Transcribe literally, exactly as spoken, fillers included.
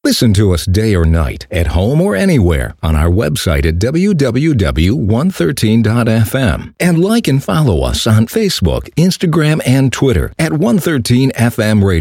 Listen to us day or night, at home or anywhere, on our website at w w w dot one thirteen dot f m. And like and follow us on Facebook, Instagram, and Twitter at one thirteen F M Radio.